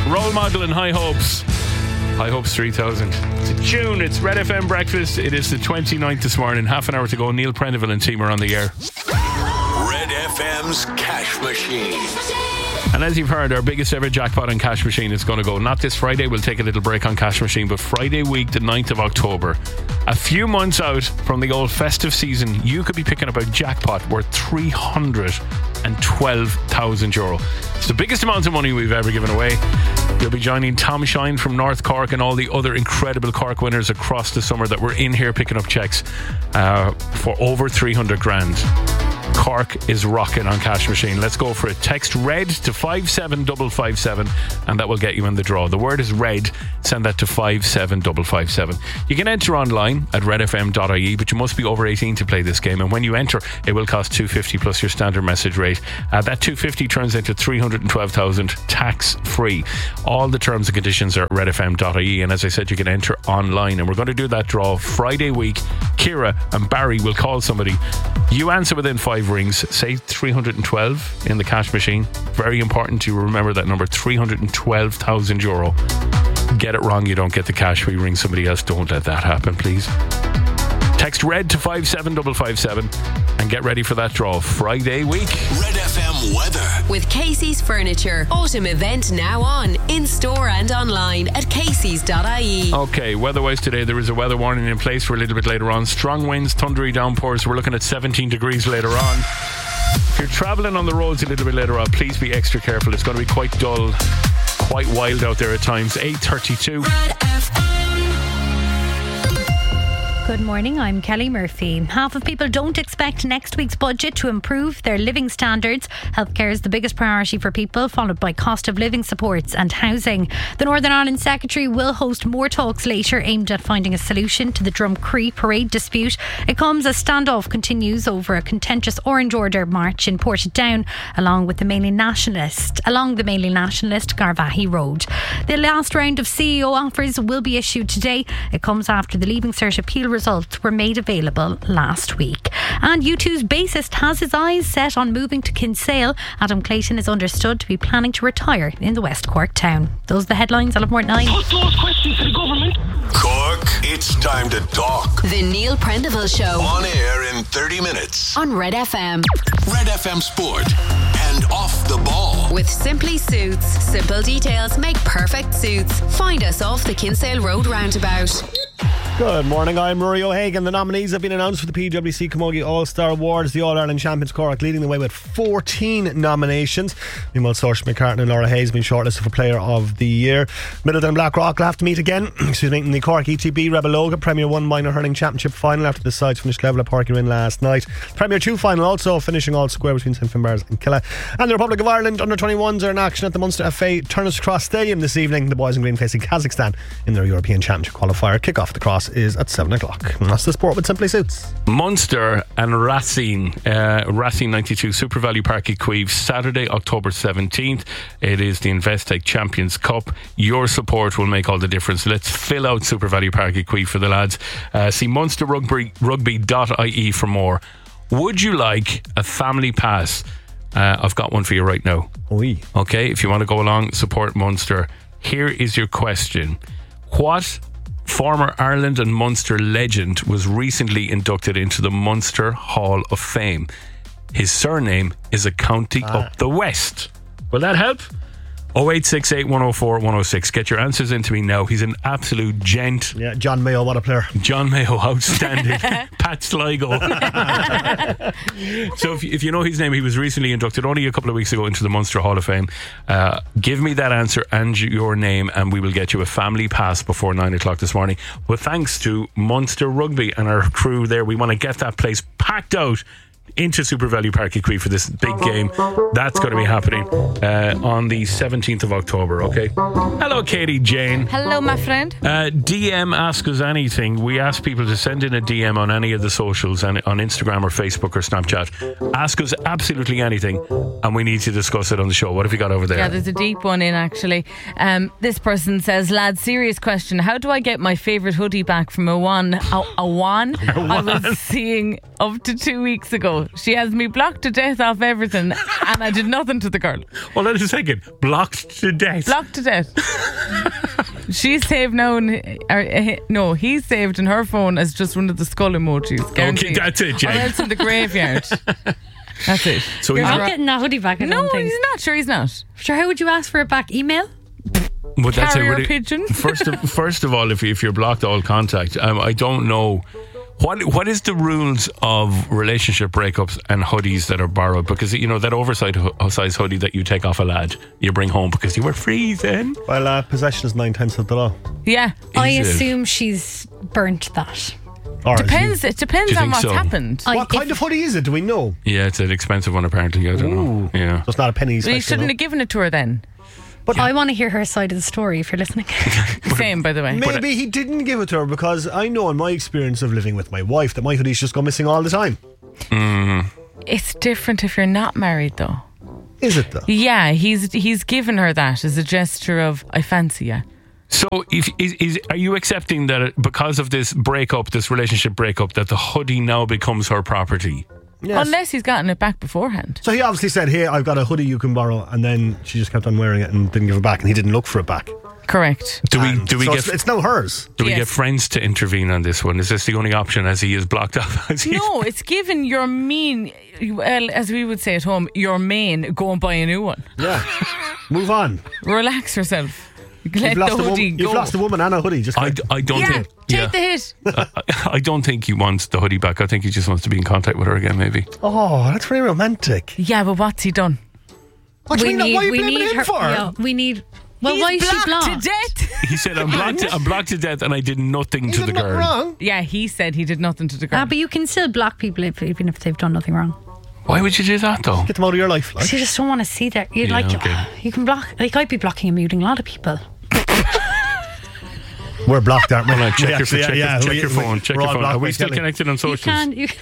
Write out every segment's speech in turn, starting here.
Role Model and High Hopes. High Hopes 3000. It's June. It's Red FM Breakfast. It is the 29th this morning. Half an hour to go. Neil Prendeville and team are on the air. Red FM's Cash Machine. And as you've heard, our biggest ever jackpot on Cash Machine is going to go not this Friday. We'll take a little break on Cash Machine, but Friday week, the 9th of October. A few months out from the old festive season, you could be picking up a jackpot worth €312,000. It's the biggest amount of money we've ever given away. You'll be joining Tom Shine from North Cork and all the other incredible Cork winners across the summer that were in here picking up checks for over 300 grand. Cork is rocking on Cash Machine. Let's go for it. Text RED to 57557 and that will get you in the draw. The word is RED. Send that to 57557. You can enter online at redfm.ie, but you must be over 18 to play this game, and when you enter it will cost $2.50 plus your standard message rate. That $2.50 turns into $312,000 tax free. All the terms and conditions are at redfm.ie, and as I said, you can enter online, and we're going to do that draw Friday week. Ciara and Barry will call somebody. You answer within 5 rings, say 312 in the Cash Machine. Very important to remember that number, €312,000. Get it wrong, you don't get the cash. We ring somebody else. Don't let that happen, please. Text RED to 57557 and get ready for that draw Friday week. Red FM weather with Casey's Furniture. Autumn event now on, in store and online at caseys.ie. Okay, weather-wise today, there is a weather warning in place for a little bit later on. Strong winds, thundery downpours. We're looking at 17 degrees later on. If you're travelling on the roads a little bit later on, please be extra careful. It's going to be quite dull, quite wild out there at times. 8:32. Good morning, I'm Kelly Murphy. Half of people don't expect next week's budget to improve their living standards. Healthcare is the biggest priority for people, followed by cost of living supports and housing. The Northern Ireland Secretary will host more talks later aimed at finding a solution to the Drumcree parade dispute. It comes as standoff continues over a contentious Orange Order march in Portadown along the mainly nationalist Garvaghey Road. The last round of CEO offers will be issued today. It comes after the Leaving Cert appeal results were made available last week. And U2's bassist has his eyes set on moving to Kinsale. Adam Clayton is understood to be planning to retire in the West Cork town. Those are the headlines. I'll have more at 9. Put those questions to the government. Cork, it's time to talk. The Neil Prendeville Show. On air in 30 minutes. On Red FM. Red FM Sport and Off the Ball. With Simply Suits. Simple details make perfect suits. Find us off the Kinsale Road roundabout. Good morning, I'm Rory O'Hagan. The nominees have been announced for the PwC Camogie All-Star Awards. The All-Ireland champions Cork leading the way with 14 nominations. Meanwhile, Saoirse McCartney and Laura Hayes have been shortlisted for Player of the Year. Middleton and Blackrock will have to meet again in the Cork ETB Rebelloga Premier 1 Minor Hurling Championship final after the sides finished level at Páirc Uí Rinn last night. Premier 2 final also finishing all square between St Finbarrs and Killa. And the Republic of Ireland under-21s are in action at the Munster FA Turner's Cross Stadium this evening. The boys in green facing Kazakhstan in their European Championship qualifier. Kick-off the cross is at 7 o'clock. And that's the sport with Simply Suits. Munster and Racine 92 Super Value Park Equive, Saturday, October 17th. It is the Investec Champions Cup. Your support will make all the difference. Let's fill out Super Value Park Equive for the lads. See munsterrugby.ie for more. Would you like a family pass? I've got one for you right now. Oui. Okay, if you want to go along, support Munster. Here is your question. What former Ireland and Munster legend was recently inducted into the Munster Hall of Fame? His surname is a county up the west. Will that help? 0868 104 106. Get your answers into me now. He's an absolute gent. Yeah, John Mayo, what a player. John Mayo, outstanding. Pat Sligo. So if you know his name, he was recently inducted only a couple of weeks ago into the Munster Hall of Fame. Give me that answer and your name and we will get you a family pass before 9 o'clock this morning. Well, thanks to Munster Rugby and our crew there, we want to get that place packed out into Super Value Park Equive for this big game. That's going to be happening on the 17th of October. Okay. Hello, Katie Jane. Hello, my friend. DM Ask Us Anything. We ask people to send in a DM on any of the socials and on Instagram or Facebook or Snapchat. Ask us absolutely anything and we need to discuss it on the show. What have you got over there? Yeah, there's a deep one in actually. This person says, lads, serious question. How do I get my favourite hoodie back from Awan I was seeing up to 2 weeks ago? No, she has me blocked to death off everything, and I did nothing to the girl. Hold on a second. Blocked to death. Blocked to death. She's saved now, no, he's saved in her phone as just one of the skull emojis. Guaranteed. Okay, that's it, Jane. Or else in the graveyard. That's it. So You're he's not getting that hoodie back, I No, don't think. he's not. Sure, he's not. Sure, how would you ask for it back? Email? But that's Carrier really, pigeon. First of all, if you're blocked all contact, I don't know what is the rules of relationship breakups and hoodies that are borrowed, because that oversized hoodie that you take off a lad you bring home because you were freezing. Well, possession is 9 tenths of the law. Yeah. I Is it? assume she's burnt that. Or Depends. It depends Do you on think what's so? happened. What kind of hoodie is it? Do we know? Yeah, it's an expensive one apparently. I don't know. Yeah. So it's not a penny You special. shouldn't have given it to her then. But I want to hear her side of the story if you're listening. Same, by the way. Maybe he didn't give it to her because I know in my experience of living with my wife that my hoodies just go missing all the time. It's different if you're not married, though. Is it though? Yeah, he's given her that as a gesture of I fancy you. So, are you accepting that because of this relationship breakup, that the hoodie now becomes her property? Yes. Unless he's gotten it back beforehand. So he obviously said, "Hey, I've got a hoodie you can borrow," and then she just kept on wearing it and didn't give it back, and he didn't look for it back. Correct. Do we So get it's now hers. do we Yes. get friends to intervene on this one? Is this the only option as he is blocked off? No, it's given your mean, well, as we would say at home, your main, go and buy a new one. Yeah. Move on. Relax yourself. Let You've lost, the hoodie you've go. lost a woman and a hoodie. Just I don't Yeah, think. take the hit. I don't think he wants the hoodie back. I think he just wants to be in contact with her again. Maybe. Oh, that's very romantic. Yeah, but what's he done? What do you mean? Why are you blaming him her. for? Yeah, we need. Well, He's why is she blocked blocked? to death. He said, I'm blocked to death, and I did nothing He to the did nothing girl. wrong. Yeah, he said he did nothing to the girl. But you can still block people even if they've done nothing wrong. Why would you do that though? Get them out of your life. Like. So you just don't want to see that. You Yeah, okay. you can block. Like I'd be blocking and muting a lot of people. We're blocked, aren't we? Hold on, check your phone. we're Check all your phone. blocked Are we by still Kelly. connected on socials? You can.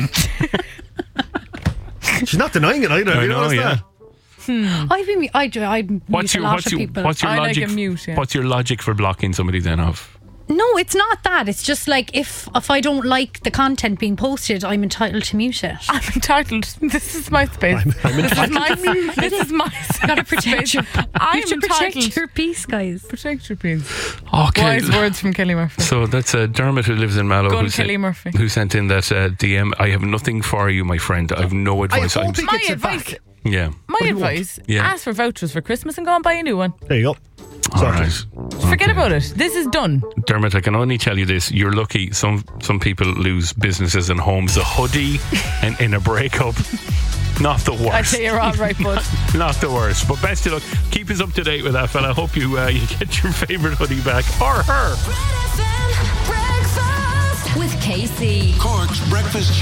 She's not denying it either. I You know, notice yeah. that? I'd mute a lot of people. What's your I like logic? a mute, yeah. What's your logic for blocking somebody then of? No, it's not that. It's just like if I don't like the content being posted, I'm entitled to mute it. I'm entitled. This is my space. This is my Gotta protect your. I'm you should entitled. protect your peace, guys. Protect your peace. Okay. Wise words from Kelly Murphy. So that's Dermot who lives in Mallow Go on, who Kelly Murphy. who sent in that DM. I have nothing for you, my friend. I have no I advice. hope he My gets it advice. back. Yeah. My do you advice: Yeah. ask for vouchers for Christmas and go and buy a new one. There you go. All right. Forget about it. This is done. Dermot, I can only tell you this. You're lucky. Some people lose businesses and homes. A hoodie and in a breakup. Not the worst. I tell you, you're all right, bud. Not the worst. But best of luck. Keep us up to date with that, fella. I hope you get your favourite hoodie back. Or her. With KC. Cork's breakfast